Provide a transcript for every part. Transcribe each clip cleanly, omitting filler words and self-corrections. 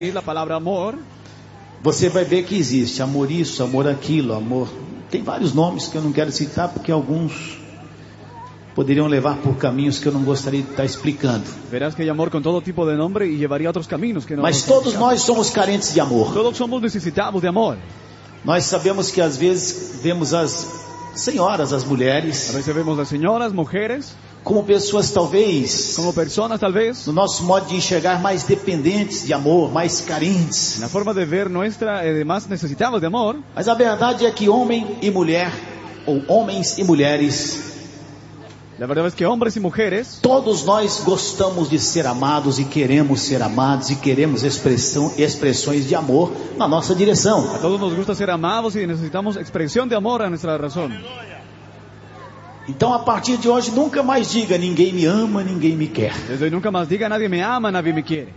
la palabra amor, você vai ver que existe amor isso, amor aquilo, amor... Tem vários nomes que eu não quero citar porque alguns poderiam levar por caminhos que eu não gostaria de estar explicando. verás que hay amor con todo tipo de nombre y llevaría a otros caminos que no. Mas todos nós somos carentes de amor. Todos somos necesitados de amor. Nós sabemos que às vezes vemos as senhoras, as mulheres, A veces vemos las señoras, mujeres, como pessoas talvez, como personas tal vez, no nosso modo de enxergar, mais dependentes de amor, mais carentes. la forma de ver nuestra, más necesitados de amor. Mas a verdade é que homem e mulher, ou homens e mulheres, La verdad es que hombres y mujeres, todos nós gostamos de ser amados e queremos ser amados e queremos expressões de amor na nossa direção. a todos nos gusta ser amados y necesitamos expresión de amor a nuestra razón. Então a partir de hoje nunca mais diga ninguém me ama, ninguém me quer. Desde hoy nunca más diga nadie me ama, nadie me quiere.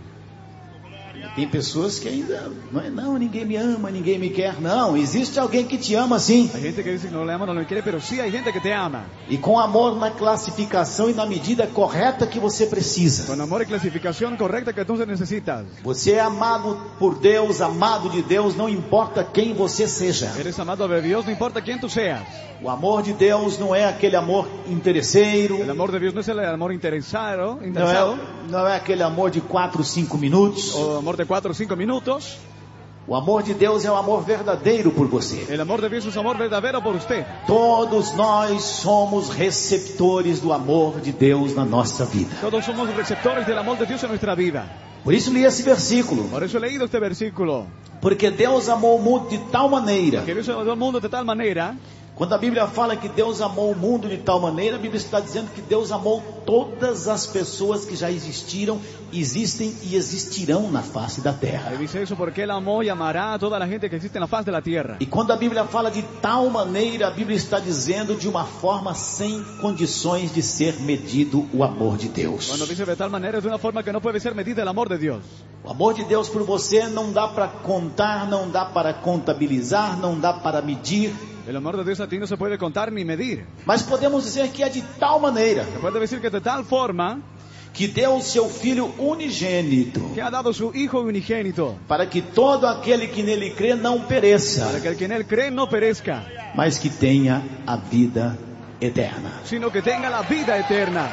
Tem pessoas que ainda não, ninguém me ama, ninguém me quer. Não, existe alguém que te ama sim. Hay gente que dice que no le ama, no le quiere, pero sí hay gente que te ama. E com amor na classificação e na medida correta que você precisa. Con amor y clasificación correcta que tú necesitas. Você é amado por Deus, amado de Deus, não importa quem você seja. Eres amado de Dios, no importa quién tú seas. O amor de Deus não é aquele amor interesseiro. El amor de Dios no es el amor interesado, Não é aquele amor de 4, 5 minutos. o amor de 4 o 5 minutos. O amor de Deus é o amor verdadeiro por você. El amor de Dios es amor verdadero por usted. Todos nós somos receptores do amor de Deus na nossa vida. Todos somos receptores del amor de Dios en nuestra vida. Por isso li esse versículo. Por eso he leído este versículo. Porque Deus amou o mundo de tal maneira. Que Dios amó al mundo de tal manera. Quando a Bíblia fala que Deus amou o mundo de tal maneira, a Bíblia está dizendo que Deus amou todas as pessoas que já existiram, existem e existirão na face da terra. Él dice eso porque Él amó y amará a toda la gente que existe en la faz de la tierra. E quando a Bíblia fala de tal maneira, a Bíblia está dizendo de uma forma sem condições de ser medido o amor de Deus. Cuando dice de tal manera es de una forma que no puede ser medida el amor de Dios. O amor de Deus por você não dá para contar, não dá para contabilizar, não dá para medir. El amor de Dios a ti no se puede contar ni medir. Mas podemos dizer que é de tal maneira Se puede decir que de tal forma que deu o seu Filho unigênito, que ha dado su Hijo unigénito, para que todo aquele que nele crê não pereça, para que el que en Él cree no perezca, mas que tenha a vida eterna. sino que tenga la vida eterna.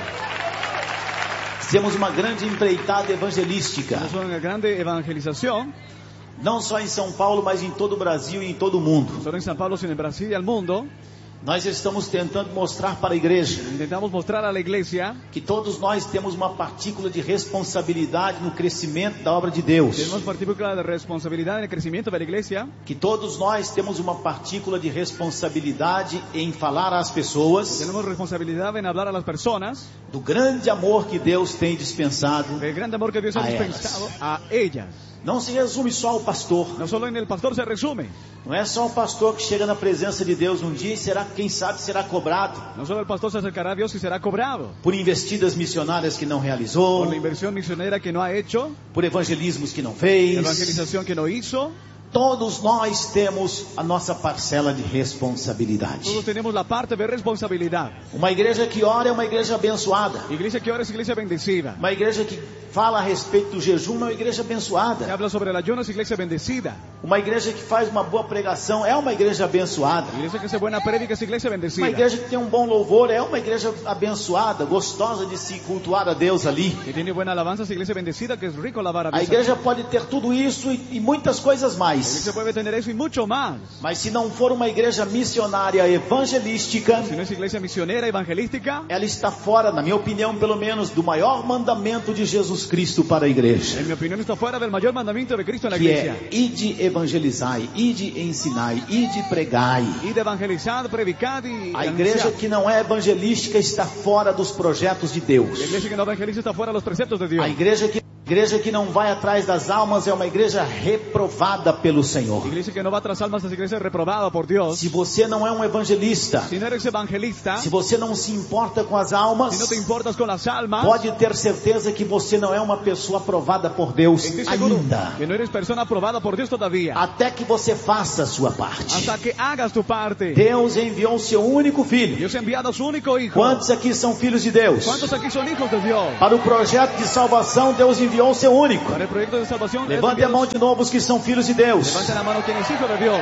Temos uma grande empreitada evangelística, Es una grande evangelización, não só em São Paulo, mas em todo o Brasil e em todo o mundo. solo en San Pablo, sino en Brasil y al mundo. Nós estamos tentando mostrar para a igreja Intentamos mostrar a la iglesia que todos nós temos uma partícula de responsabilidade no crescimento da obra de Deus. tenemos partícula de responsabilidad en el crecimiento de la iglesia, Que todos nós temos uma partícula de responsabilidade em falar às pessoas tenemos responsabilidad en hablar a las personas do grande amor que Deus tem dispensado. del gran amor que Dios ha A dispensado a ellas. Não se resume só ao pastor. No solo en el pastor se resume, Não é só o pastor que chega na presença de Deus um dia e será, quem sabe, será cobrado no solo el pastor se acercará a Dios y será cobrado por investidas missionárias que não por realizou, la inversión misionera que no ha hecho, por evangelismos que não fez. evangelización que no hizo. Todos nós temos a nossa parcela de responsabilidade. Todos tenemos la parte de responsabilidad. Uma igreja que ora é uma igreja abençoada. Iglesia que ahora es iglesia bendecida. Uma igreja que fala a respeito do jejum é uma igreja Que abençoada. habla sobre el ayuno es iglesia bendecida. Uma igreja que faz uma boa pregação é uma igreja abençoada. Iglesia que hace buena prédica es iglesia Uma bendecida. igreja que tem um bom louvor é uma igreja abençoada, gostosa de se cultuar a Deus ali. Que tiene buena alabanza es iglesia bendecida, que es rico alabar a A Dios. igreja pode ter tudo isso e muitas coisas La mais. iglesia puede tener eso y mucho más. Mas se não for uma igreja missionária evangelística, Si no es iglesia misionera, evangelística, ela está fora, na minha opinião, pelo menos, do maior mandamento de Jesus Cristo para a igreja, en mi opinión, está fuera del mayor mandamiento de Cristo en la que iglesia. é: ide evangelizai, ide ensinai, ide pregai. Y de evangelizar, predicar y A igreja anunciar. que não é evangelística está fora dos projetos de Deus. La iglesia que no evangeliza está fuera de los preceptos de Dios. A igreja que não vai atrás das almas é uma igreja reprovada pelo Senhor. La iglesia que no va tras almas es iglesia reprobada por Dios. Se você não é um evangelista, Si no eres evangelista, se você não se importa com as si no almas, te importas con las almas, pode ter certeza que você não é uma pessoa aprovada por Deus estoy seguro ainda. que no eres persona aprobada por Dios todavía. Até que você faça a sua parte. Hasta que hagas tu parte. Deus enviou o seu único filho. Dios ha enviado a su único hijo. Quantos aqui são filhos de Deus? ¿Cuántos aquí son hijos de Dios? Para o projeto de salvação, Deus enviou enviou o seu único. Para el proyecto de salvación. Levante a mão de novo os que são filhos de Deus. Levanten la mano quienes hijos de Dios.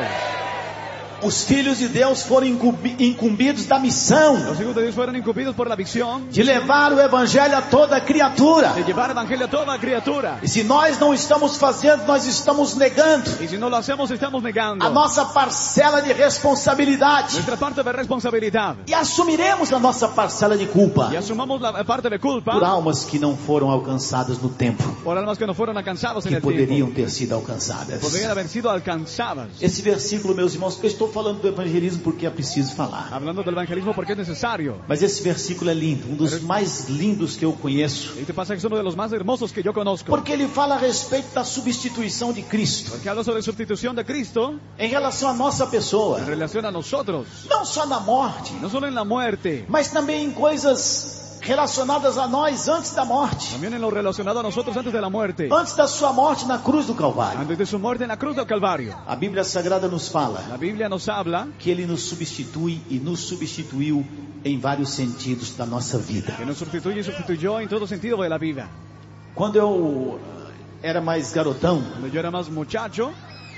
Os filhos de Deus foram incumbidos da missão Los hijos de Dios fueron incumbidos por la visión de levar o evangelho a toda criatura. de llevar el evangelio a toda criatura. E se nós não estamos fazendo, nós estamos negando Y si no lo hacemos, estamos negando a nossa parcela de responsabilidade. nuestra parte de responsabilidad. E assumiremos a nossa parcela de culpa Y asumamos la parte de culpa por almas que não foram alcançadas no tempo, por almas que no fueron alcanzados en que el tiempo. poderiam ter sido alcançadas. Podrían haber sido alcanzadas. Esse versículo, meus irmãos, eu estou falando do evangelismo porque é preciso falar. Hablando del evangelismo porque es necesario. Mas esse versículo é lindo, um dos mais lindos que eu conheço. Y te pasa que es uno de los más hermosos que yo conozco. Porque ele fala a respeito da substituição de Cristo Porque habla sobre sustitución de Cristo em relação à nossa pessoa. en relación a nosotros. Não só na morte, No solo en la muerte, mas também em coisas relacionadas a nós antes da morte. también en lo relacionado a nosotros antes de la muerte. Antes da sua morte na cruz do Calvário. Antes de su muerte en la cruz del Calvario. A Bíblia Sagrada nos fala La Biblia nos habla que ele nos substitui e nos substituiu em vários sentidos da nossa vida. que nos sustituye y sustituyó en todo sentido de la vida. Quando eu era mais garotão, Cuando yo era más muchacho,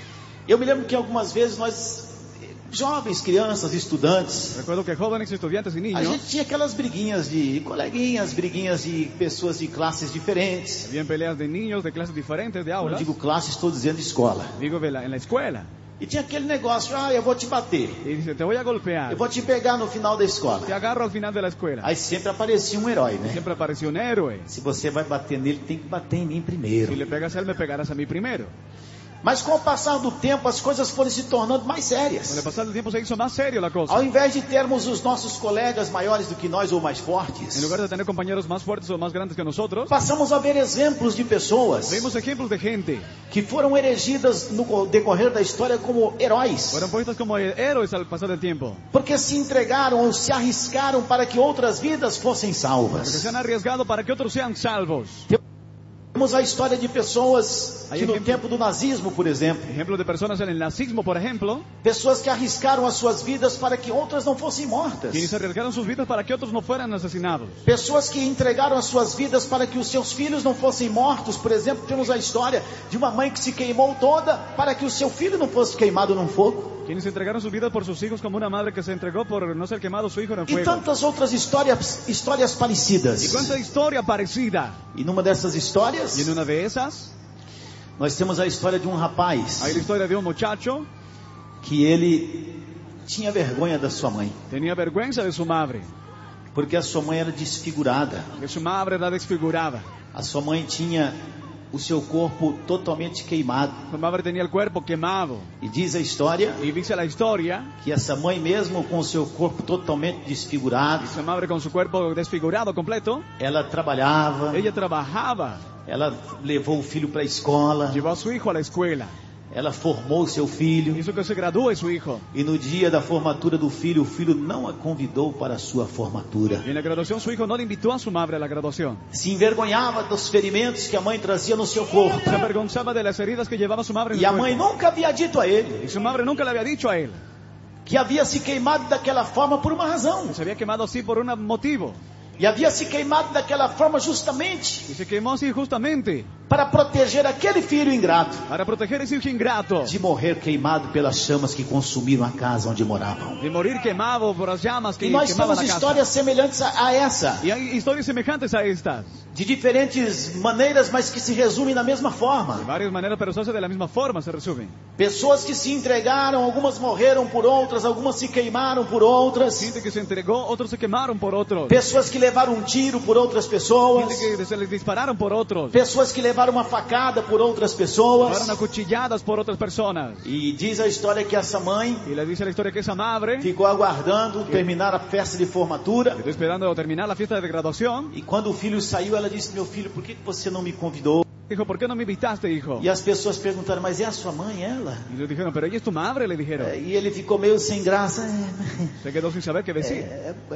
eu me lembro que algumas vezes nós, jovens, crianças, estudantes, recuerdo que jóvenes, estudiantes y a niños, gente tinha aquelas briguinhas de coleguinhas, briguinhas de pessoas de classes diferentes. habían peleas de niños de clases diferentes, de Quando eu aulas. digo classe, estou dizendo escola. Digo en la escuela. E tinha aquele negócio, eu vou te bater, Y dice, te voy a golpear. eu vou te pegar no final da escola. Te agarro al final de la escuela. Aí sempre aparecia um herói, né? Siempre apareció un héroe. Se você vai bater nele, tem que bater em mim Si primeiro. le pegas a él, me pegarás a mí primero. Mas com o passar do tempo, as coisas foram se tornando mais Con el sérias. pasar del tiempo se hizo más serio la cosa. Ao invés de termos os nossos colegas maiores do que nós ou mais fortes, En lugar de tener compañeros más fuertes o más grandes que nosotros, passamos a ver exemplos de pessoas vimos ejemplos de gente. que foram erigidas no decorrer da história como heróis, Fueron puestos como héroes al pasar del tiempo. porque se entregaram ou se arriscaram para que outras vidas fossem Porque se salvas. han arriesgado para que otros sean salvos. Temos a história de pessoas que no tempo do nazismo, por exemplo, Ejemplos de personas en el nazismo, por ejemplo, pessoas que arriscaram as suas vidas para que outras não fossem mortas. quienes arriesgaron sus vidas para que otros no fueran asesinados. Pessoas que entregaram as suas vidas para que os seus filhos não fossem mortos. Por exemplo, temos a história de uma mãe que se queimou toda para que o seu filho não fosse queimado num fogo. Quienes entregaron sus vidas por sus hijos, como una madre que se entregó por no ser quemado su hijo en el E fuego. tantas outras histórias Y parecidas. cuánta historia parecida. E numa dessas histórias, Y en una de esas, nós temos a história de um rapaz hay la historia de un muchacho que ele tinha vergonha da sua mãe, tenía vergüenza de su madre, porque a sua mãe era desfigurada. que su madre era desfigurada. A sua mãe tinha o seu corpo totalmente queimado. Su madre tenía el cuerpo quemado. E diz a história Y dice la historia, que essa mãe, mesmo com o seu corpo totalmente desfigurado, y su madre con su cuerpo desfigurado completo, ela trabalhava, ella trabajaba, ela levou o filho para a escola, llevó a su hijo a la escuela, ela formou seu filho, hizo que se gradúe su hijo. e no dia da formatura do filho, o filho não a convidou para a sua formatura. Y en la graduación su hijo no le invitó a su madre a la graduación. Se envergonhava dos ferimentos que a mãe trazia no seu corpo. Se avergonzaba de las heridas que llevaba su madre en E el a mãe cuerpo. nunca havia dito a ele Y su madre nunca le había dicho a él que havia se queimado daquela forma por uma razão. que se había quemado así por un motivo. E havia se queimado daquela forma justamente Y se quemó así justamente para proteger aquele filho ingrato para proteger a ese hijo ingrato de morrer queimado pelas chamas que consumiram a casa onde moravam. de morir quemado por las llamas que E nós quemaban temos la casa. histórias semelhantes a essa, Y hay historias semejantes a estas, de diferentes maneiras, mas que se resumem na mesma de forma. varias maneras, pero se hace de la misma forma, se resumen. Pessoas que se entregaram, algumas morreram por outras, algumas se queimaram por outras. Gente que se entregó, otros se quemaron por otros. Pessoas que levaram um tiro por outras pessoas. Gente que se les dispararon por otros. Pessoas que levaram uma facada por outras pessoas. Fueron acuchilladas por otras personas. E diz a história que essa mãe Y le dice la historia que esa madre ficou aguardando terminar a festa de formatura. quedó esperando terminar la fiesta de graduación. E quando o filho saiu, ela disse: meu filho, por que você não me convidou? Dijo, ¿por qué no me invitaste, hijo? E as pessoas perguntaram: mas é a sua mãe, ela? Y le dijeron, pero ella es tu madre, le dijeron. E ele ficou meio sem graça. Se quedó sin saber qué decir.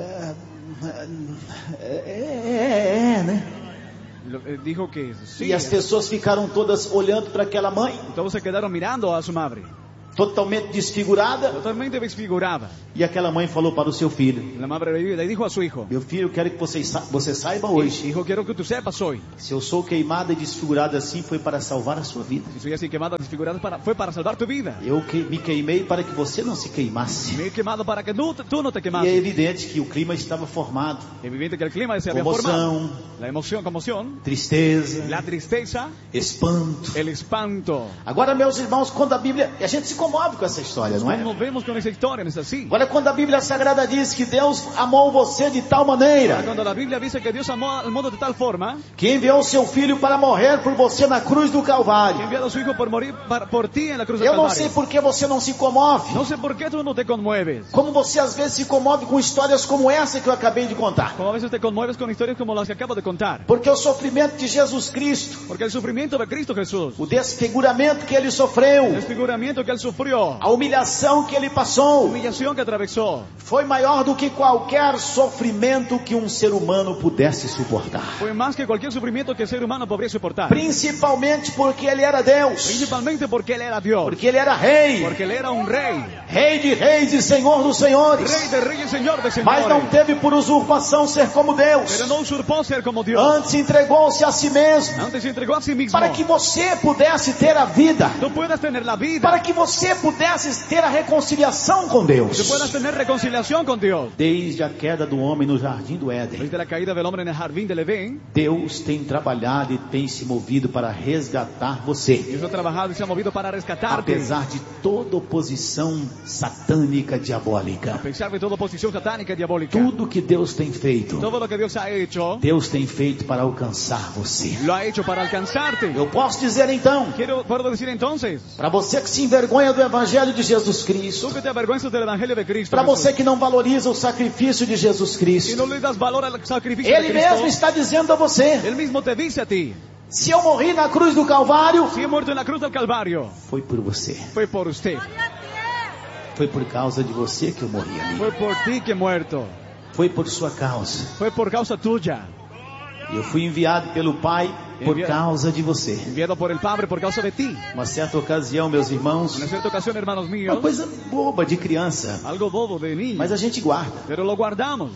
Né? Dijo que sí. E as pessoas ficaram todas olhando para aquela mãe. Todos se quedaron mirando a su madre. totalmente desfigurada. totalmente desfigurada. E aquela mãe falou para o seu filho: La madre le dijo a su hijo, meu filho, eu quero que você saiba hoje, hijo, quiero que tú sepas hoy, se eu sou queimada e desfigurada assim, foi para salvar a sua vida. si soy así quemada, desfigurada, fue para salvar tu vida. Eu me queimei para que você não se queimasse. Me he quemado para que tú no te E é quemases. evidente que o clima estava formado. Es evidente que el clima se había formado. Comoção, La emoción, conmoción, tristeza, la tristeza, espanto. el espanto. Agora, meus irmãos, quando a Bíblia... E a gente se comove com essa história, não é? Nos vemos con esa historia, ¿no es así? Agora, quando a Bíblia Sagrada diz que Deus amou você de tal maneira Cuando la Biblia dice que Dios amó al mundo de tal forma que enviou o seu Filho para morrer por você na cruz do que Calvário. ha enviado a su hijo por morir por ti en la cruz del Eu não sei Calvario. por que você não se comove. No sé por qué tú no te conmueves. Como você às vezes se comove com histórias como essa que eu acabei de contar. Como a veces te conmueves con historias como las que acabo de contar. Porque o sofrimento de Jesus Cristo, Porque el sufrimiento de Cristo Jesús, o desfiguramento que ele sofreu, el desfiguramiento que él sufrió, a humilhação que ele la passou, humillación que atravesó, foi maior do que qualquer sofrimento que um ser humano pudesse suportar. fue más que cualquier sufrimiento que el ser humano podría soportar. Principalmente porque ele era Deus, Principalmente porque él era Dios. porque ele era rei, Porque él era un rey. rei de reis e senhor dos senhores. Rey de reyes, señor de Mas não señores. teve por usurpação ser como Deus. Pero no usurpó ser como Dios. Antes entregou-se a si mesmo Antes se entregó a sí mismo. para que você pudesse ter a vida, Tú puedas tener la vida. para que você pudesse ter a reconciliação com Deus. Tú puedas tener reconciliación con Dios. Desde a queda do homem no jardim do Éden, Desde la caída del hombre en el jardín del Edén, Deus tem trabalhado e tem se movido para resgatar você. Dios ha trabajado y se ha movido para rescatarte. Apesar de toda oposição satânica, diabólica. A pesar de toda oposición satánica y diabólica. Tudo que Deus tem feito, Todo lo que Dios ha hecho, Deus tem feito para alcançar você. lo ha hecho para alcanzarte. Eu posso dizer então, Puedo decir entonces, para você que se envergonha do Evangelho de Jesus Cristo, tú que te avergüenzas del Evangelio de Cristo, para Jesús, você que não valoriza o sacrifício de Jesus y Cristo, no le das valor al sacrificio Ele de mesmo Cristo, está dizendo a você: Él mismo te dice a ti, se eu morri na cruz do Calvário, si he muerto en la cruz del Calvario, foi por você. fue por usted. Foi por causa de você que eu morri ali. Fue por ti que he muerto. Foi por sua causa. Fue por causa tuya. Eu fui enviado pelo Pai por causa de você. Enviado por el Padre por causa de ti. Uma certa ocasião, meus irmãos, En cierta ocasión, hermanos uma míos, coisa boba de criança, algo bobo de niño, mas a gente guarda. pero lo guardamos.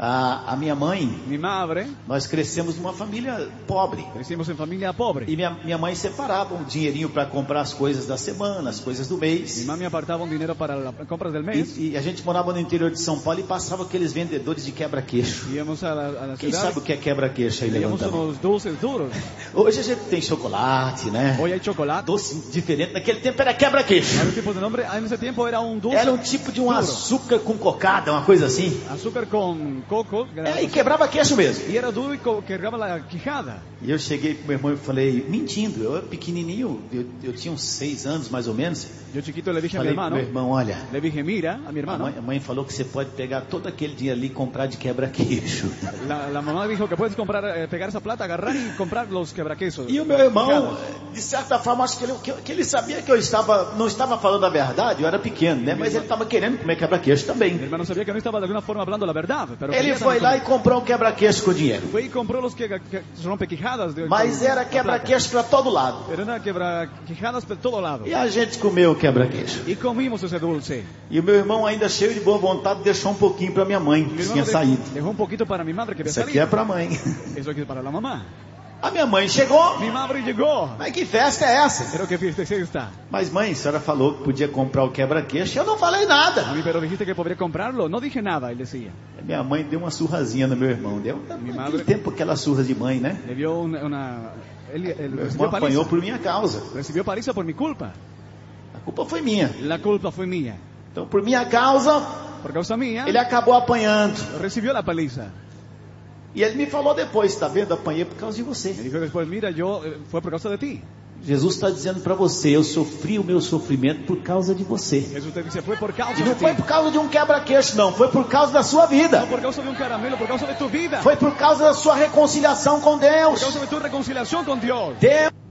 A minha mãe, Mi madre, nós crescemos numa família pobre. crecimos en familia pobre. E minha mãe separava um dinheirinho para comprar as coisas da semana, as coisas do Mi mês. mami apartaba un dinero para las compras del mes. E a gente morava no interior de São Paulo e passava aqueles vendedores de quebra-queixo. Íbamos a la Quem ciudad sabe o que é quebra-queixo aí, y veíamos levanta a mão. unos dulces duros. Hoje a gente tem chocolate, né? Hoy hay chocolate. Doce diferente. Naquele tempo era quebra-queixo. Hay un tipo de nombre. En ese tiempo era un dulce. Era um tipo de um duro. açúcar com cocada, uma coisa assim. Azúcar con coco. E quebrava queixo mesmo. Y era duro y cargaba la quijada. E eu cheguei pro meu irmão e falei, mentindo, eu era pequenininho, eu tinha uns 6 anos mais ou menos. Yo chiquito le dije a mi Falei pro hermano. meu irmão, olha, Le dije, mira, a mi hermano. a mãe falou que você pode pegar todo aquele dinheiro ali e comprar de quebra-queixo. La mamá dijo que puedes comprar, pegar esa plata, agarrar y comprar los quebraquesos. E o meu irmão, de certa forma, acho que ele sabia que eu não estaba falando a verdade, eu era pequeno, né? Mas ele estava querendo comer quebra-queixo Mi também. hermano sabía que no estaba de alguna forma hablando la verdad. Pero Ele quería foi también lá e comprou um quebra-queixo com dinheiro. Fue y compró los que rompequijadas. Mas era quebra-queixo para todo lado. Pero era quebraquijadas por todo lado. E a gente comeu o quebra-queixo. Y comimos ese dulce. E o meu irmão, ainda cheio de boa vontade, deixou um pouquinho para minha mãe, Mi que hermano tinha saído. dejó un poquito para mi madre que había Isso aqui salido. é para a mãe. Eso aquí es para la mamá. A minha mãe chegou. Mi madre llegó. Mas que festa é essa? Pero qué fiesta es esta. Mas mãe, a senhora falou que podia comprar o quebra-queixo. Eu não falei A nada. mí, pero dijiste que podría comprarlo. No dije nada, él decía. Minha mãe deu uma surrazinha no meu irmão. Deu Minha naquele madre- tempo aquelas surras de mãe, né? Le dio él Meu irmão recibió apanhou paliza. por minha causa. Recibió paliza por mi culpa. A culpa foi minha. La culpa fue mía. Então, por minha causa, Por causa mía, ele acabou apanhando. recibió la paliza. E ele me falou depois, tá vendo? Apanhei por causa de você. Me dijo después, mira, fue por causa de ti. Jesus está dizendo para você, eu sofri o meu sofrimento por causa de você. Jesús te dice, fue por causa E de não ti. foi por causa de um quebra-queixo, não. Foi por causa da sua vida. No por causa de un caramelo, por causa de tu vida. Foi por causa da sua reconciliação com Por Deus. causa de tu reconciliación con Dios. Deus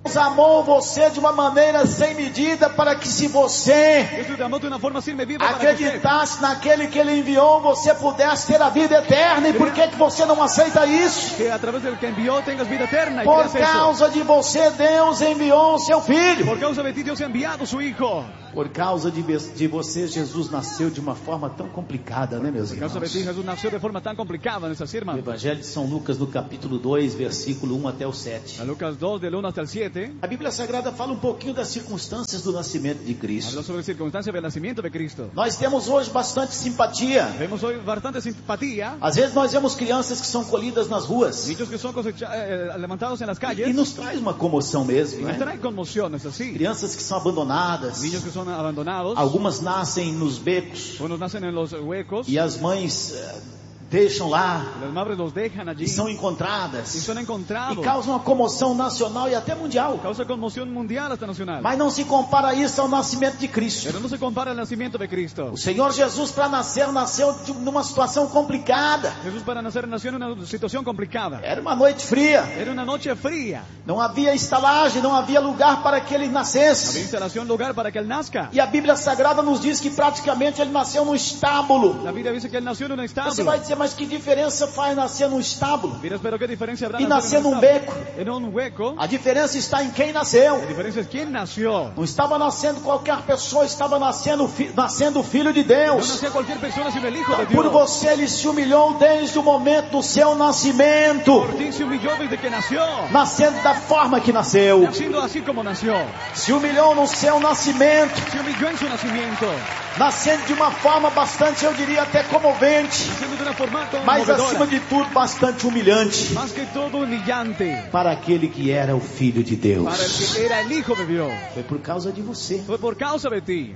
Deus amou você de uma maneira sem medida para que se você Jesús te amó de una forma sin medida para que usted, acreditasse naquele que Ele enviou, você pudesse ter a vida eterna. E por que você não aceita isso? que a través del que envió tengas vida eterna. Y Por creas eso. causa de você, Deus enviou o seu Filho. Por causa de ti Dios ha enviado a su Hijo. Por causa de você, Jesus nasceu de uma forma tão complicada, né, meus Por causa de irmãos? ti Jesús nació de forma tan complicada, ¿no es así, O hermano? Evangelho de São Lucas, no capítulo 2, versículo 1 até o 7. A Lucas 2, del 1 hasta el 7, A Bíblia Sagrada fala um pouquinho das circunstâncias do nascimento de Cristo. habla sobre circunstancias del nacimiento de Cristo. Nós temos hoje bastante simpatia. Vemos hoy bastante simpatía. Às vezes nós vemos crianças que são colhidas nas ruas. Niños que son levantados en las calles. E nos traz uma comoção mesmo, Y nos né? traen conmoción, ¿no es así? Crianças que são abandonadas. Niños que son abandonados. Algumas nascem nos becos. Unos nacen en los huecos. E as mães deixam lá. Las madres los dejan allí. E são Y encontradas. son E encontrados. causam uma comoção nacional e até mundial. Causa conmoción mundial hasta nacional. Mas não se compara isso ao nascimento de Cristo. Pero no se compara el nacimiento de Cristo. O Senhor Jesus, para nascer, nasceu numa situação complicada. Jesús para nacer nació en una situación complicada. Era uma noite fria. Era una noche fría. Não havia estalagem, não havia lugar para que ele Había nascesse. instalación, lugar para que él nazca. E a Bíblia Sagrada nos diz que praticamente ele nasceu num estábulo. La Biblia dice que él nació en un Você establo. vai dizer, mas que diferença faz nascer num estábulo Miras, pero qué diferencia habrá e nascer nacer en num un beco? establo. En un hueco. A diferença está em quem nasceu. La diferencia es quién nació. Não estava nascendo qualquer pessoa, estava nascendo o Filho de No Deus. nació cualquier persona sino el Hijo de Por Dios. você ele se humilhou desde o momento do seu nascimento, Por ti se humilló desde que nació. nascendo da forma que nasceu. Naciendo así como nació. Se humilhou no seu nascimento, Se humilló en su nacimiento. nascendo de uma forma bastante, eu diria até comovente, Naciendo de una forma mas acima conmovedora. de tudo bastante humilhante Más que todo humillante. para aquele que era o Filho de Para el Deus. que era el Hijo de Dios. Foi por causa de você, Fue por causa de ti.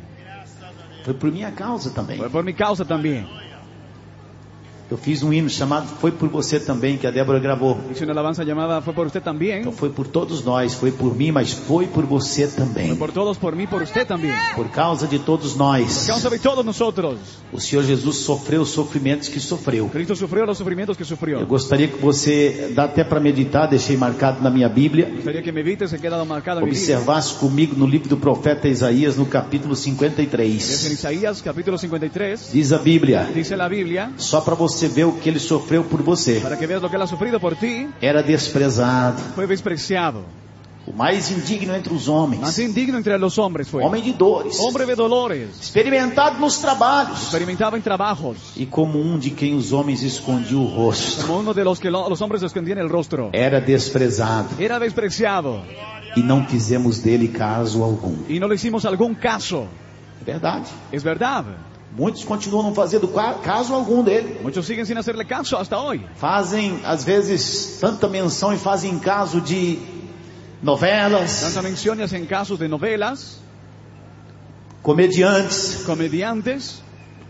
foi por minha causa também. Fue por mi causa también. Eu fiz um hino chamado Foi por Você Também, que a Débora gravou. Hice una alabanza llamada Fue por usted también. Então foi por todos nós, foi por mim, mas foi por você Fue também. por todos, por mí, por usted también. Por causa de todos nós. Por causa de todos nosotros. O Senhor Jesus sofreu os sofrimentos que sofreu. Cristo sufrió los sufrimientos que Eu sufrió. gostaria que você, dá até para meditar, deixei marcado na minha Bíblia, Gustaría que me viste, se quedado marcado en mi vida. observasse comigo no livro do profeta Isaías, no capítulo Es en 53. Isaías capítulo 53. Diz a Bíblia, Dice la Biblia, só para você ver o que ele sofreu por você. para que veas lo que él ha sufrido por ti, Era desprezado, fue despreciado. o mais indigno entre os homens, Más indigno entre los hombres fue. homem de dores, Hombre de dolores. experimentado nos trabalhos, Experimentaba en trabajos. e como um de quem os homens escondiam o rosto. Como uno de los que los hombres escondían el rostro. Era desprezado, Era despreciado. e não fizemos dele caso algum. Y no le hicimos algún caso. É verdade. Es verdad. Muitos continuam não fazendo caso algum dele. Muchos siguen sin hacerle caso hasta hoy. Fazem, às vezes, tanta menção e fazem caso de novelas, Tanta mención y hacen casos de novelas, comediantes. comediantes.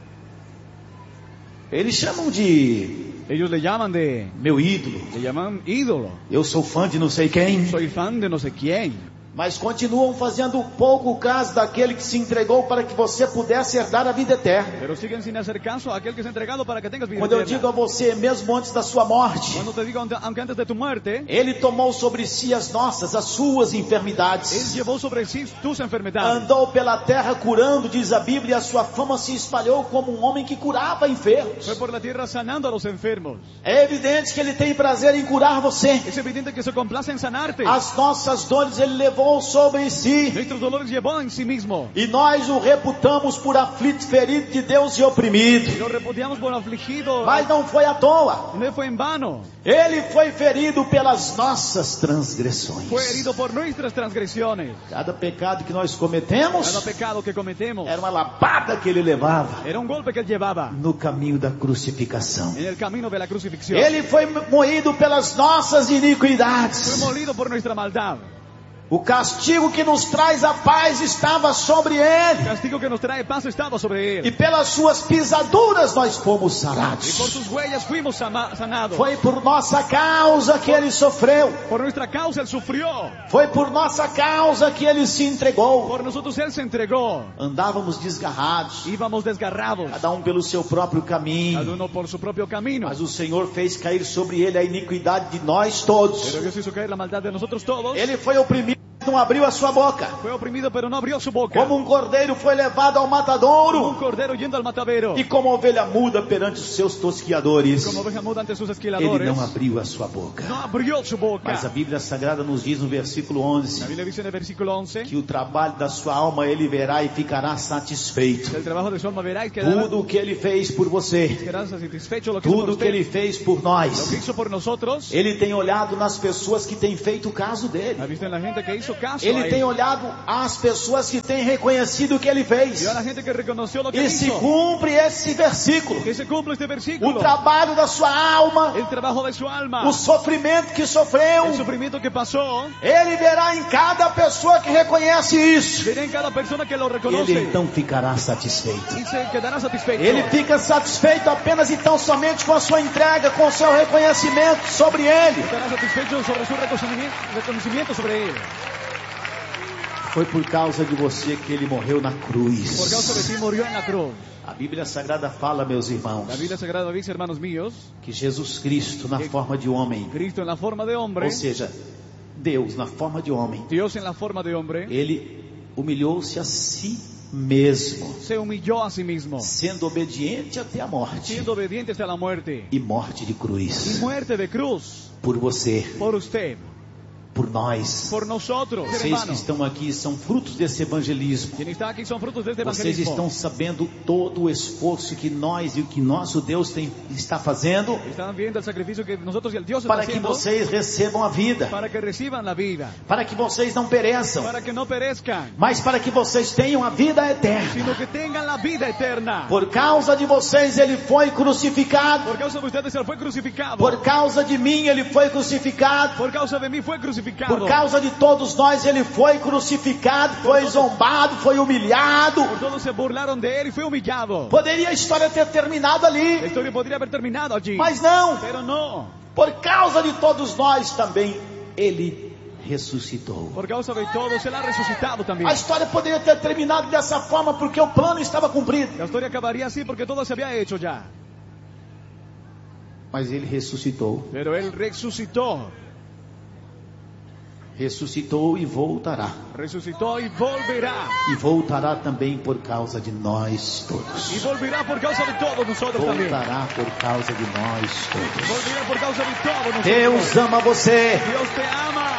Eles chamam de Ellos le llaman meu ídolo. le llaman ídolo. Eu sou fã de não sei quem. Soy fan de no sé quién. Mas continuam fazendo pouco caso daquele que se entregou para que você pudesse herdar a vida eterna. Pero siguen sin hacer caso a aquel que se ha entregado para que tengas vida Quando eu eterna. digo a você, mesmo antes da sua morte, Cuando te digo, aunque antes de tu muerte, Ele tomou sobre si as nossas, as suas Él enfermidades. llevó sobre sí tus enfermedades. Andou pela terra curando, diz a Bíblia, e a sua fama se espalhou como um homem que curava enfermos. Fue por la tierra sanando a los enfermos. É evidente que Ele tem prazer em curar você. Es evidente que se complace en sanarte. As nossas dores Ele levou sobre si. Nuestros dolores llevó en sí mismo. E nós o reputamos por aflito, ferido de Deus e oprimido. Lo repudiamos por afligido. Mas não foi à toa. No fue en vano. Ele foi ferido pelas nossas transgressões. Fue herido por nuestras transgresiones. Cada pecado que nós cometemos Cada pecado que cometemos era uma lapada que Ele levava era un golpe que él llevaba no caminho da crucificação. en el camino de la crucifixión. Ele foi moído pelas nossas Fue iniquidades. molido por nuestra maldad. O castigo que nos traz a paz estava sobre El Ele. castigo que nos trae paz estaba sobre él. E pelas suas pisaduras nós fomos Y por sarados. sus huellas fuimos sanados. Foi por nossa causa que Ele sofreu. Por nuestra causa él sufrió. Foi por nossa causa que Ele se entregou. Por nosotros él se entregó. Andávamos desgarrados, Íbamos desgarrados. cada um pelo seu próprio Cada caminho. uno por su propio camino. Mas o Senhor fez cair sobre Ele a iniquidade de nós todos. Pero Dios hizo caer la maldad de nosotros todos. Ele foi oprimido não abriu a sua boca. Fue oprimido, pero no abrió su boca. Como um cordeiro foi levado ao Como matadouro. un cordero yendo al matadero. E como ovelha muda perante os seus tosquiadores. Como oveja muda ante sus Ele esquiladores. não abriu a sua boca. No abrió su boca. Mas a Bíblia Sagrada nos diz no versículo La 11 Biblia dice en el versículo 11. que o trabalho da sua alma ele verá e ficará satisfeito. El trabajo de su alma verá y quedará, Tudo o que ele fez por você, quedará satisfecho. Lo que hizo por tudo o que usted, ele fez por lo nós, que hizo por nosotros. ele tem olhado nas pessoas que têm feito o caso Ha dele. visto en la gente que hizo caso Ele a tem él. olhado as pessoas que têm reconhecido o que ele fez. Vio a la gente que reconoció lo que E se hizo. cumpre esse versículo. Que se cumple este O versículo. trabalho da sua alma, El trabajo de su alma. o sofrimento que sofreu, El sufrimiento que pasó. ele verá em cada pessoa que reconhece isso. Verá en cada persona que lo reconoce. Ele então ficará satisfeito. Y se quedará satisfecho. Ele fica satisfeito apenas e tão somente com a sua entrega, com o seu reconhecimento sobre ele. Estará satisfecho sobre su reconocimiento sobre él. Foi por causa de você que ele morreu na Por cruz. causa de ti murió en la cruz. A Bíblia Sagrada fala, meus irmãos, La Biblia Sagrada dice, hermanos míos, que Jesus Cristo na forma de homem, Cristo en la forma de hombre, ou seja, Deus na forma de homem, Dios en la forma de hombre, ele humilhou-se a si mesmo, se humilló a sí mismo, sendo obediente até a morte, siendo obediente hasta la muerte. e morte de Y cruz, muerte de cruz, por você, por usted, por nós. por nosotros, Vocês que hermanos. estão aqui são frutos desse evangelismo. Quienes están aquí son frutos de este Vocês evangelismo. estão sabendo todo o esforço que nós e o que nosso Deus está fazendo Están viendo el sacrificio que nosotros y el Dios está para que haciendo vocês recebam a vida, para que reciban la vida, para que vocês não pereçam, para que no perezcan, mas para que vocês tenham a vida eterna. sino que tengan la vida eterna. Por causa de vocês ele foi crucificado. Por causa de ustedes él fue crucificado. Por causa de mim ele foi crucificado. Por causa de mí fue crucificado. Por causa de todos nós ele foi crucificado, foi zombado, foi humilhado. Por todos se burlaron de él y fue humillado. Poderia a história ter terminado La ali, historia podría haber terminado allí, mas não. pero no. Por causa de todos nós também ele ressuscitou. Por causa de todos él ha resucitado también. A história poderia ter terminado dessa forma porque o plano estava cumprido, La historia acabaría así porque todo se había hecho ya. mas ele ressuscitou. Pero él resucitó. Ressuscitou e voltará. Resucitó y volverá. E voltará também por causa de nós todos. Y volverá por causa de todos nosotros también. Voltará por causa de nós todos. Volverá por causa de todos nosotros. Deus ama você. Dios te ama.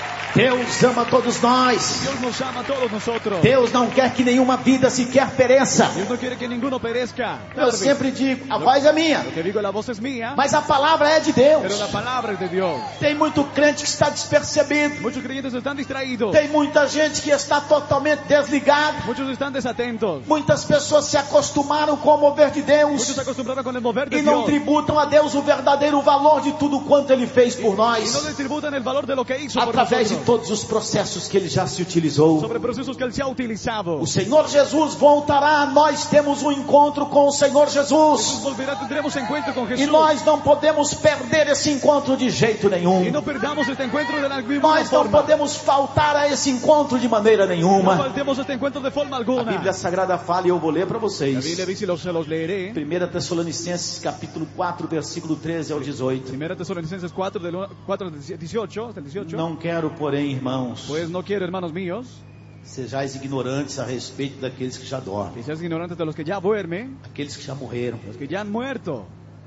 Deus ama todos nós. Dios nos ama a todos nosotros. Deus não quer que nenhuma vida sequer pereça. Dios no quiere que ninguno perezca. Eu sempre digo, a voz é minha, Lo que digo, la voz es mía, mas a palavra é de pero Deus. la palabra es de Dios. Tem muito crente que está despercebido. Muchos creyentes están distraídos. Tem muita gente que está totalmente desligada. Muchos están desatentos. Muitas pessoas se acostumaram com o mover de Muchos se Deus acostumbraron con el mover de e não Dios. tributam a Deus o verdadeiro valor de tudo quanto Ele fez por Y no nós, le tributan el valor de lo que hizo por através de nosotros. todos os processos que Ele já se utilizou. Sobre procesos que él se ha utilizado. O Senhor Jesus voltará, nós temos um encontro com o Senhor Jesús Jesus. volverá, tendremos encuentro con E Jesús. nós não podemos perder esse encontro de jeito nenhum. Y no perdamos este encuentro de la misma Nós não forma. podemos faltar a esse encontro de maneira No nenhuma. faltemos este encuentro de forma A alguna. Bíblia Sagrada fala e eu vou ler para La vocês. Biblia dice, se los leeré. 1 Tessalonicenses capítulo 4, versículo 13 ao 18. 1 Tesalonicenses 4, del 4 del 18, hasta el 18. Não quero, porém, irmãos, Pues no quiero, hermanos míos, sejais ignorantes a respeito daqueles que já dormem, que seas ignorantes de los que ya duermen, aqueles que já morreram, los que ya han muerto.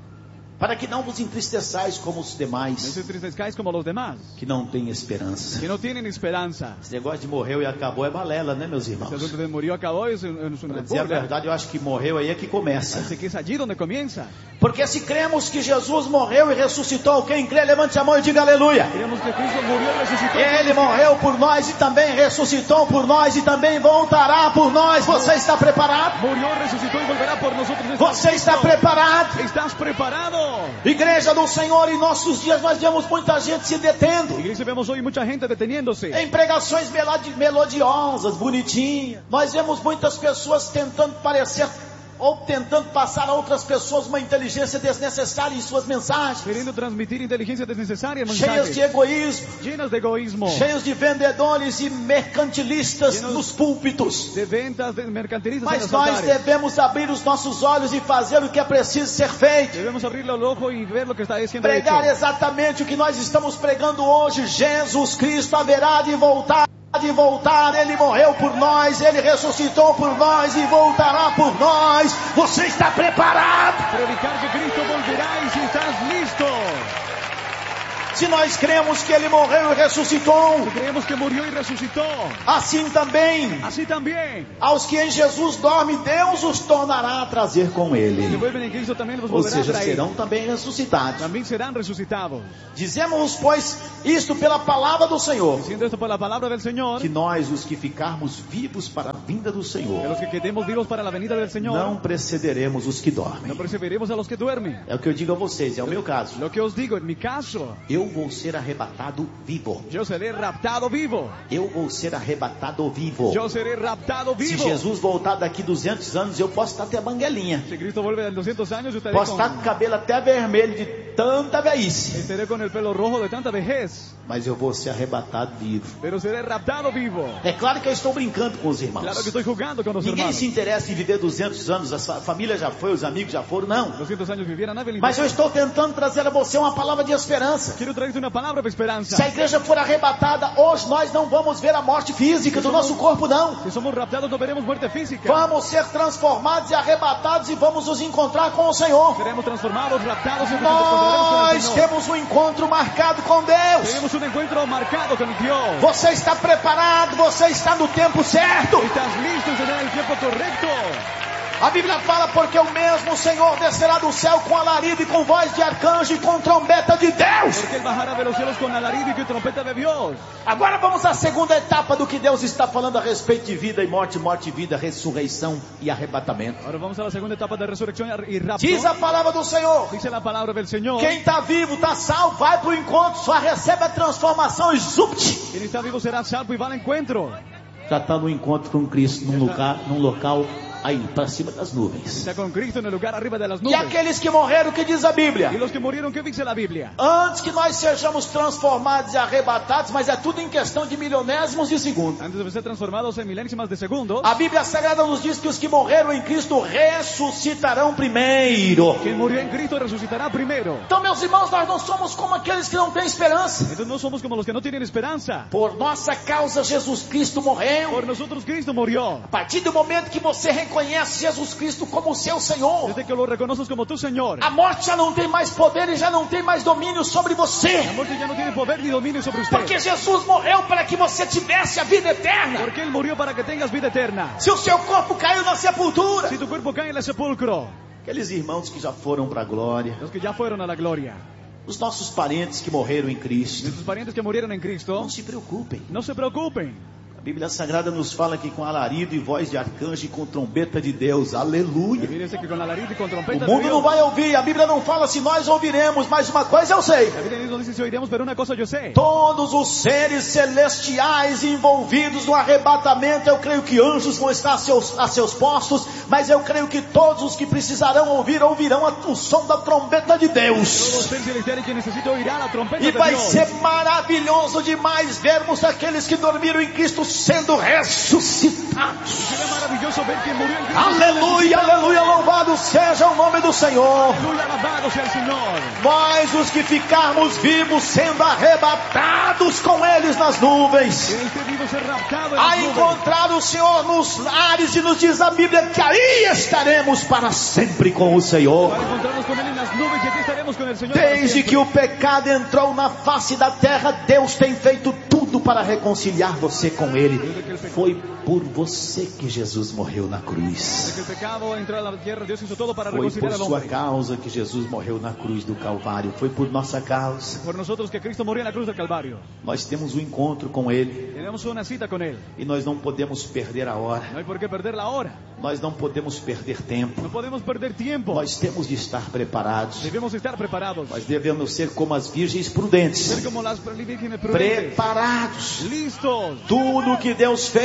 para que não vos entristeçais como os No demais, se entristezcáis como los demás, que não têm esperança. que no tienen esperanza. Esse negócio de morreu e acabou é balela, né, meus Este irmãos? asunto de murió, acabó, es una Para dizer a burla. verdade, eu acho que morreu aí é que começa. Parece que es allí donde comienza. Porque se cremos que Jesus morreu e ressuscitou, quem crê, levante a mão e diga aleluia. Creemos que Cristo murió y resucitó. Ele morreu por nós e também ressuscitou por nós e também voltará por nós. Você está preparado? Murió, resucitó y volverá por nosotros. Você está preparado? ¿Estás preparado? Igreja do Senhor, em nossos dias nós vemos muita gente se detendo Iglesia, vemos hoy mucha gente deteniéndose. em pregações melodiosas, bonitinhas. Nós vemos muitas pessoas tentando parecer ou tentando passar a outras pessoas uma inteligência desnecessária em suas mensagens, Queriendo transmitir inteligencia desnecessária en cheias mensajes. de egoísmo, Llenas de egoísmo. cheios de vendedores e mercantilistas Llenos nos púlpitos. De ventas, de mercantilistas en Mas los nós altares. devemos abrir os nossos olhos e fazer o que é preciso ser feito. Debemos abrirle el ojo y ver lo que está siendo Pregar hecho. exatamente o que nós estamos pregando hoje. Jesus Cristo haverá de voltar. de voltar, Ele morreu por nós, Ele ressuscitou por nós e voltará por nós. Você está preparado? Predicar que Cristo volverá y si estás listo. Se nós cremos que Ele morreu e ressuscitou, Si creemos que murió y resucitó, assim também, así también, aos que em Jesus dorme, Deus os tornará a trazer com que Ele. vuelven en Cristo también los Ou volverá a seja, traer. serão também ressuscitados. También serán resucitados. Dizemos, pois, isto pela palavra do Senhor, Diciendo esto por la palabra del Señor, que nós, os que ficarmos vivos para a vinda do que Senhor, los que quedemos vivos para la venida del Señor, não precederemos os que dormem. no perseveremos a los que duermen. É o que eu digo a vocês, é o meu caso. Lo que os digo, en mi caso, Eu vou ser arrebatado vivo. yo seré raptado vivo. Eu vou ser arrebatado vivo. Yo seré raptado Se vivo. Jesus voltar daqui 200 anos, eu posso estar até banguelinha. Si Cristo vuelve en 200 años, yo estaré Posso estar com o cabelo até vermelho de tanta velhice. estaré con el pelo rojo de tanta vejez, Mas eu vou ser arrebatado vivo. pero seré raptado vivo. É claro que eu estou brincando com os irmãos. Claro que estoy jugando con los Ninguém hermanos. se interessa em viver 200 anos. A família já foi, os amigos já foram, não. 200 años viviera nadie le Mas eu importa. estou tentando trazer a você uma palavra de esperança. Quiero traerte una palabra de esperanza. Se a igreja for arrebatada, hoje nós não vamos ver a morte física do nosso corpo, não. Si somos raptados no veremos muerte física. Vamos ser transformados e arrebatados e vamos nos encontrar com o Senhor. Seremos transformados, raptados y nos encontraremos con el Nós Señor. temos um encontro marcado com Deus. Tenemos un encuentro marcado con Dios. Você está preparado, você está no tempo certo. ¿Estás listo en tener el tiempo correcto? A Bíblia fala, porque o mesmo Senhor descerá do céu com alarido e com voz de arcanjo e com trombeta de Deus. Porque Él bajará de los cielos con alarido y con trompeta de Dios. Agora vamos à segunda etapa do que Deus está falando a respeito de vida e morte, morte e vida, ressurreição e arrebatamento. Ahora vamos a la segunda etapa de resurrección y rapto. Diz a palavra do Senhor: Dice la palabra del Señor. quem está vivo, está salvo, vai para o encontro, só recebe a transformação e zupt. Quien está vivo será salvo y va al encuentro. Já está no encontro com Cristo, num local aí, para cima das nuvens. Está con Cristo en el lugar arriba de las E nubes. aqueles que morreram, que diz a Y Bíblia? los que murieron, ¿qué dice la Biblia? Antes que nós sejamos transformados e arrebatados, mas é tudo em questão de milionésimos de segundo. Antes de ser transformados en milésimas de segundos, A Bíblia Sagrada nos diz que os que morreram em Cristo ressuscitarão primeiro. quien murió en Cristo resucitará primero. Então, meus irmãos, nós não somos como aqueles que não têm esperança. Entonces no somos como los que no tienen esperanza. Por nossa causa, Jesus Cristo morreu. Por nosotros Cristo murió. A partir do momento que você reconhece Jesus Cristo como seu Senhor, Desde que lo reconoces como tu Señor, a morte já não tem mais poder e já não tem mais domínio sobre você. la muerte ya no tiene poder ni dominio sobre usted. Porque Jesus morreu para que você tivesse a vida eterna. Porque Él murió para que tengas vida eterna. Se o seu corpo caiu na sepultura, Si tu cuerpo cae en el sepulcro, aqueles irmãos que já foram para a glória, los que ya fueron a la gloria, os nossos parentes que morreram em Cristo, nuestros parientes que murieron en Cristo, não se preocupem. no se preocupen. A Bíblia Sagrada nos fala que com alarido e voz de arcanjo e com trombeta de Deus, La aleluia. Biblia dice que con alarido y con O trompeta de mundo não Dios, vai ouvir, a Bíblia não fala se nós ouviremos, mas uma coisa eu sei: la Biblia no dice si oiremos, pero una cosa yo sé. todos os seres celestiais envolvidos no arrebatamento, eu creio que anjos vão estar a seus postos, mas eu creio que todos os que precisarão ouvir, ouvirão o som da trombeta de Todos Deus. los seres celestiales que necesito oirán la trompeta E de vai Dios. ser maravilhoso demais vermos aqueles que dormiram em Cristo sendo ressuscitados. Sería maravilloso ver que murió en Cristo. Aleluia, aleluia, louvado seja o nome do Senhor. Aleluya, alabado sea el Señor. Nós, os que ficarmos vivos, sendo arrebatados com eles nas nuvens, Que esté vivo ser raptado en a las nubes. encontrar o Senhor nos ares, e nos diz a Bíblia que aí estaremos para sempre com o Senhor. Para encontrarnos con Él en las nubes y aquí estaremos con el Señor. para Desde siempre. que o pecado entrou na face da terra, Deus tem feito tudo para reconciliar você com Ele. Foi por você que Jesus morreu na cruz. Desde que el pecado entró a la tierra, Dios hizo todo para Foi reconciliar por al sua hombre. causa que Jesus morreu na cruz do Calvário. Foi por nossa causa. Por nosotros que Cristo murió en la cruz del Calvario. Nós temos um encontro com Ele Tenemos una cita con Él. e nós não podemos perder a hora. No hay por qué perder la hora. Nós não podemos perder tempo. No podemos perder tiempo. Nós temos de estar preparados. Debemos estar preparados. Nós devemos ser como as virgens prudentes, Ser como las vírgenes prudentes. preparados. Listos. Tudo que Deus fez foi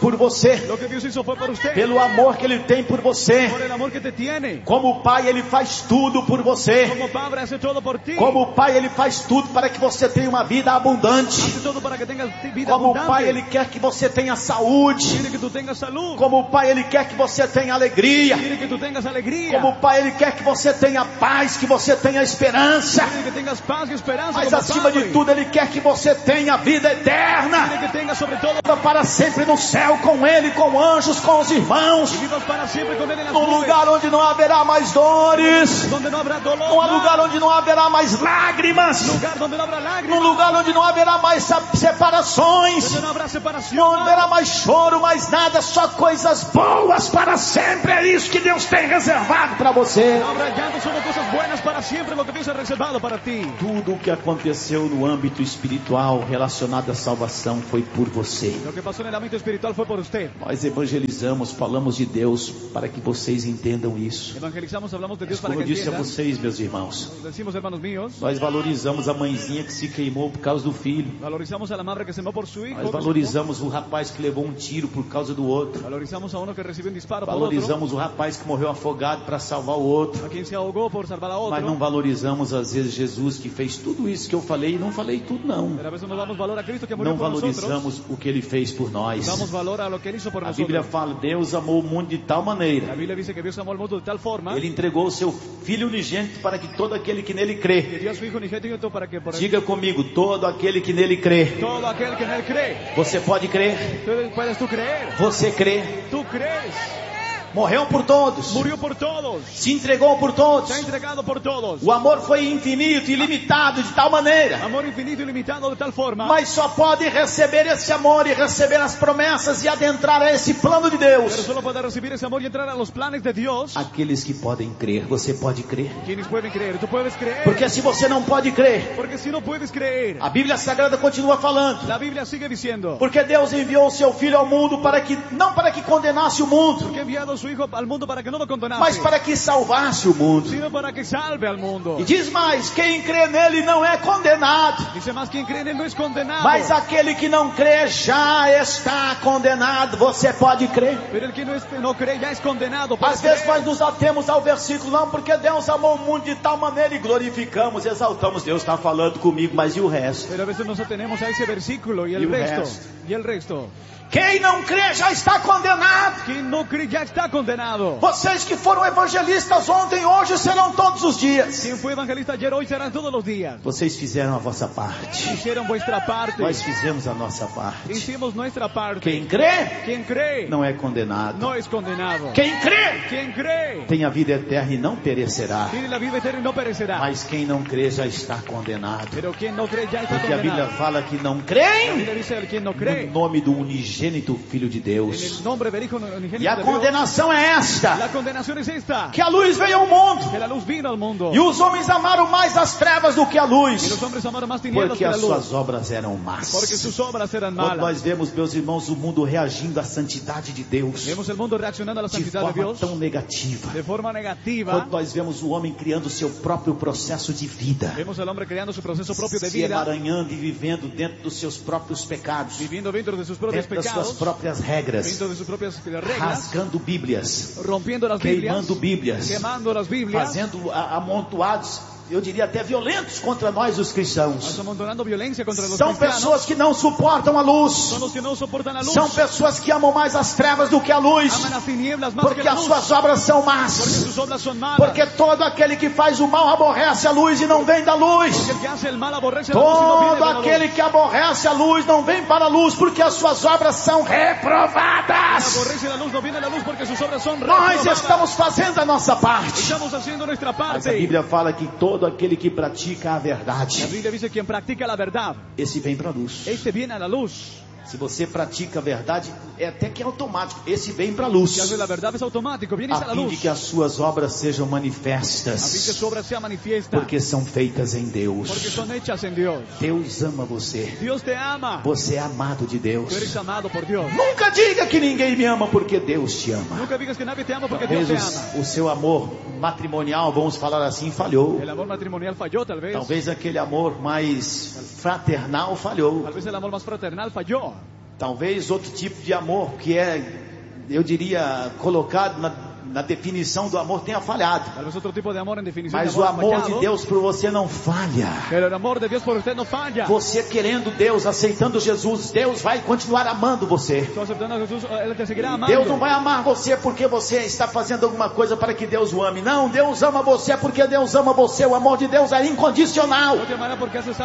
por você, Lo que Dios hizo fue por usted. pelo amor que Ele tem por você. Por el amor que te tiene. Como Pai, Ele faz tudo por você. Como Padre hace todo por ti. Como Pai, Ele faz tudo para que você tenha uma vida abundante. Hace todo para que tengas vida Como abundante. Pai, Ele quer que você tenha saúde. Quiere que tú tengas salud. Como Pai, Ele quer que você tenha alegria. Quiere que tú tengas alegría. Como Pai, Ele quer que você tenha paz, que você tenha esperança. Quiere que tengas paz y esperanza. Mas como acima de Padre. tudo, Ele quer que você tenha vida eterna. Quiere que tengas sobre todo Para sempre no céu, com Ele, com anjos, com os irmãos. y vivas para siempre con él en las Num nubes. lugar onde não haverá mais dores. Donde no habrá dolor. Num lugar onde não haverá mais lágrimas. Lugar donde no habrá Num lágrimas. lugar onde não haverá mais separações. Donde no habrá separación. Não haverá mais choro, mais nada, só coisas boas para sempre. É isso que Deus tem reservado para você. No habrá llanto, solo cosas buenas para siempre, lo que Dios ha reservado para ti. Tudo o que aconteceu no âmbito espiritual relacionado à salvação foi por você. Lo que pasó en el ámbito espiritual fue por usted. Nós evangelizamos, falamos de Deus para que vocês entendam isso. Evangelizamos, hablamos de Dios para Como que eu disse a entiendan. vocês, meus irmãos, Decimos, hermanos míos, nós valorizamos a mãezinha que se queimou por causa do filho. valorizamos a la madre que se murió por su hijo. Nós valorizamos o rapaz que levou um tiro por causa do outro. Valorizamos a uno que recibió un disparo por otro. Valorizamos o rapaz que morreu afogado para salvar o outro. A quien se ahogó por salvar a Mas não otro. valorizamos às vezes Jesus que fez tudo isso que eu falei e não falei tudo não. Pero a veces no damos valor a Cristo que murió Não por nosotros. valorizamos o que Ele fez por nós. Damos valor a lo que Él hizo por A Bíblia nosotros. fala, Deus amou o mundo de tal La maneira. Biblia dice que Dios amó al mundo de tal forma Ele entregou o seu Filho unigênito para que todo aquele que nele que crê. dio a su Hijo unigénito para que por él, Diga comigo, todo aquele que nele crê. todo aquel que en Él cree. Você pode crer? ¿Puedes tú creer? Você crê? Tú crees. Morreu por todos. Murió por todos. Se entregou por todos. Se ha entregado por todos. O amor foi infinito, ilimitado, de tal maneira. Amor infinito y limitado de tal forma. Mas só pode receber esse amor e receber as promessas e adentrar a esse plano de Pero Deus solo puede recibir ese amor y entrar a los planes de Dios. aqueles que podem crer. Você pode crer? Quienes pueden creer. Tú puedes creer. Porque se você não pode crer, Porque si no puedes creer. a Bíblia Sagrada continua falando. La Biblia sigue diciendo. Porque Deus enviou o seu Filho ao mundo não para que condenasse o mundo, Porque ha enviado a su Hijo al mundo para que no lo condenase. mas para que salvasse o mundo. Sino para que salve al mundo. E diz mais, quem crê nele não é condenado, Dice más, quien cree en Él no es condenado. mas aquele que não crê já está condenado. Você pode crer? Pero el que no cree ya es condenado. Às vezes Creer. nós nos atemos ao versículo, não, porque Deus amou o mundo de tal maneira e glorificamos, exaltamos. Deus está falando comigo, mas e o resto? Pero a veces nos atenemos a ese versículo y Y el el resto. resto. Y el resto. Quem não crê já está condenado. Quien no cree ya está condenado. Vocês que foram evangelistas ontem, hoje serão todos os dias. Quien fue evangelista ayer, hoy serán todos los días. Vocês fizeram a vossa parte. Hicieron vuestra parte. Nós fizemos a nossa parte. Hicimos nuestra parte. Quem crê Quien cree não é condenado. no es condenado. Quem crê Quien cree tem a vida eterna e não perecerá. tiene la vida eterna y no perecerá. Mas quem não crê já está condenado. Pero quien no cree ya está Porque a Bíblia condenado. fala que não La creem Biblia dice el quien no no cree nome do unigênito Filho de en Deus. el nombre del Hijo unigénito E a de Dios. condenação é esta: La condenación es esta. que a luz veio ao mundo Que la luz vino al mundo. e os homens amaram mais as trevas do que a Y luz, los hombres amaron más tinieblas porque que la as luz. suas obras eram más. Porque sus obras eran Quando malas. nós vemos, meus irmãos, o mundo reagindo à santidade de Deus Vemos el mundo reaccionando a la de santidad de forma Dios tão negativa, de forma negativa. quando nós vemos o homem criando o seu próprio processo de vida, Vemos al hombre creando su proceso propio de se vida, emaranhando e vivendo dentro dos seus próprios pecados, viviendo dentro de sus propios dentro das suas pecados, próprias regras, dentro de sus propias reglas, rasgando Bíblias, rompiendo las Biblias, queimando Bíblias, quemando las Biblias, fazendo amontoados, eu diria até violentos contra nós os cristãos. amontonando violencia contra los São cristianos. pessoas que não suportam a luz. Son los que no soportan la luz. São pessoas que amam mais as trevas do que a luz, Aman las tinieblas más porque que la as luz. suas obras são Porque más. sus obras son malas. Porque todo aquele que faz o mal aborrece a luz e não vem da luz. Porque el que hace el mal aborrece la luz y no viene Todo de la luz. aquele que aborrece a luz não vem para a luz, porque as suas obras são reprovadas. Aborrece la luz, no viene la luz porque sus obras son Nós reprobadas. estamos fazendo a nossa parte. Estamos haciendo nuestra Mas a parte. Bíblia fala que todo aquele que pratica a La verdade, Biblia dice quien practica la verdad, esse vem para a luz. este viene a la luz. Se você pratica a verdade, é até que é automático. Esse vem para a Si luz, hace la verdad es automático, vienes a a la fim de luz. que as suas obras sejam A fin que manifestas, su obra sea manifiesta. porque são feitas em Porque Deus. son hechas en Dios. Deus ama você. Dios te ama. Você é amado de Deus. Tú eres amado por Dios. Nunca diga que ninguém me ama, porque Deus te ama. Nunca digas que nadie te ama porque Dios Talvez te ama. o seu amor matrimonial, vamos falar assim, falhou. El amor matrimonial falló tal vez. Talvez aquele amor mais fraternal falhou. Tal vez el amor más fraternal falló. Talvez outro tipo de amor, que é, eu diria, colocado na definição do amor, tenha falhado. Tal vez otro tipo de amor en definición Mas de o amor amor fallado, de Deus por você não falha. pero el amor de Dios por usted no falla. Você querendo Deus, aceitando Jesus, Deus vai continuar amando você. Tú aceptando a Jesús, Él te seguirá amando. Deus não vai amar você porque você está fazendo alguma coisa para que Deus o ame. Não, Deus ama você porque Deus ama você. O amor de Deus é incondicional. No te amará porque haces